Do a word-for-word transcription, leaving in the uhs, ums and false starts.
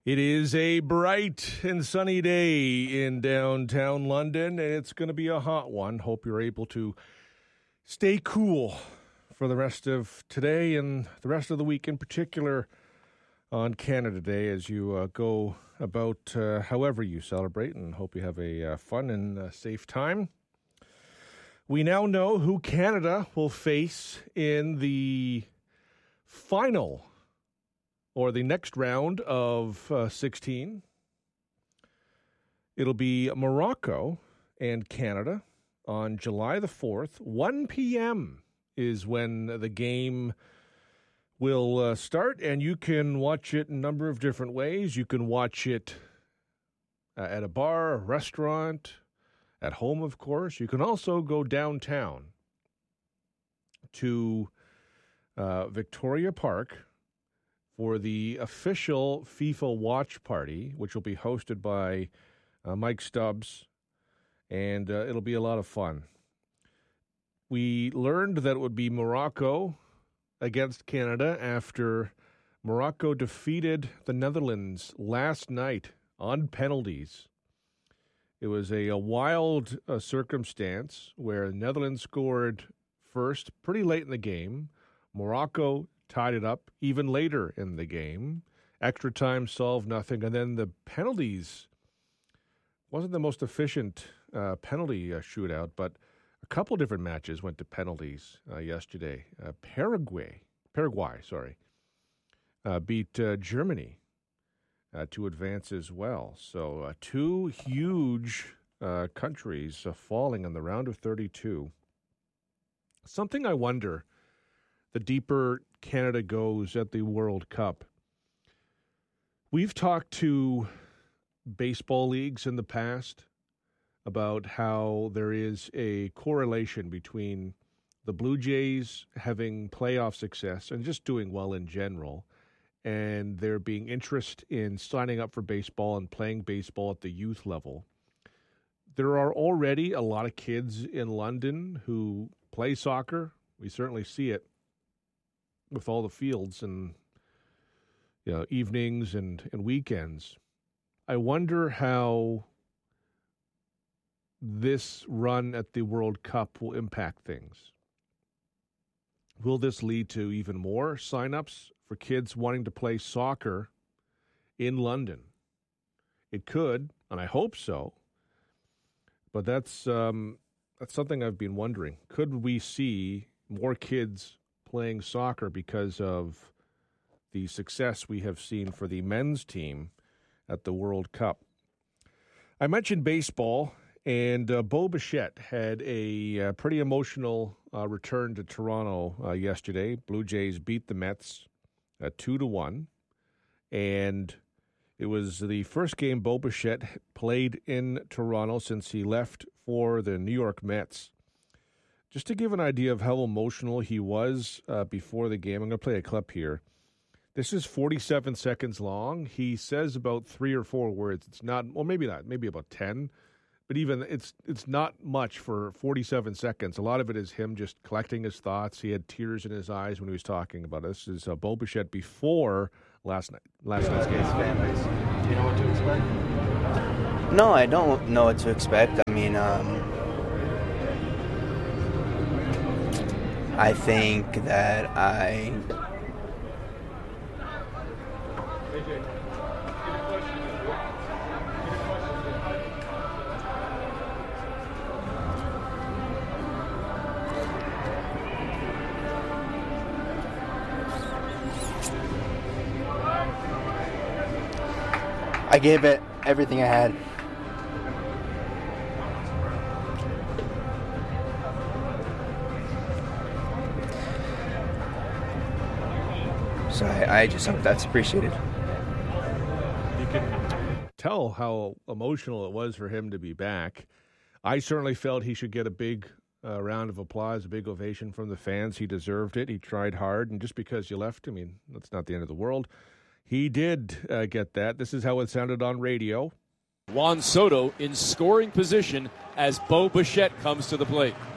It is a bright and sunny day in downtown London, and it's going to be a hot one. Hope you're able to stay cool for the rest of today and the rest of the week, in particular on Canada Day, as you uh, go about uh, however you celebrate, and hope you have a uh, fun and uh, safe time. We now know who Canada will face in the final or the next round of uh, sixteen. It'll be Morocco and Canada on July the fourth. one p.m. is when the game will uh, start, and you can watch it in a number of different ways. You can watch it uh, at a bar, a restaurant, at home, of course. You can also go downtown to uh, Victoria Park for the official FIFA watch party, which will be hosted by uh, Mike Stubbs, and uh, it'll be a lot of fun. We learned that it would be Morocco against Canada after Morocco defeated the Netherlands last night on penalties. It was a, a wild uh, circumstance where the Netherlands scored first pretty late in the game. Morocco tied it up even later in the game. Extra time solved nothing. And then the penalties wasn't the most efficient uh, penalty uh, shootout, but a couple different matches went to penalties uh, yesterday. Uh, Paraguay, Paraguay, sorry, uh, beat uh, Germany uh, to advance as well. So uh, two huge uh, countries uh, falling in the round of thirty-two. Something I wonder, the deeper Canada goes at the World Cup. We've talked to baseball leagues in the past about how there is a correlation between the Blue Jays having playoff success and just doing well in general, and there being interest in signing up for baseball and playing baseball at the youth level. There are already a lot of kids in London who play soccer. We certainly see it with all the fields and, you know, evenings and, and weekends. I wonder how this run at the World Cup will impact things. Will this lead to even more signups for kids wanting to play soccer in London? It could, and I hope so. But that's um, that's something I've been wondering. Could we see more kids playing soccer because of the success we have seen for the men's team at the World Cup? I mentioned baseball, and uh, Bo Bichette had a uh, pretty emotional uh, return to Toronto uh, yesterday. Blue Jays beat the Mets uh, two to one, and it was the first game Bo Bichette played in Toronto since he left for the New York Mets. Just to give an idea of how emotional he was uh, before the game, I'm going to play a clip here. This is forty-seven seconds long. He says about three or four words. It's not, well, maybe not, maybe about ten. But even it's it's not much for forty-seven seconds. A lot of it is him just collecting his thoughts. He had tears in his eyes when he was talking about it. This is uh, Bo Bichette before last night. Last night's game. Do you know what to expect? No, I don't know what to expect. I mean, um, I think that I I gave it everything I had. So I, I just hope that's appreciated. You can tell how emotional it was for him to be back. I certainly felt he should get a big uh, round of applause, a big ovation from the fans. He deserved it. He tried hard, and just because you left, I mean, that's not the end of the world. He did uh, get that. This is how it sounded on radio. Juan Soto in scoring position as Bo Bichette comes to the plate.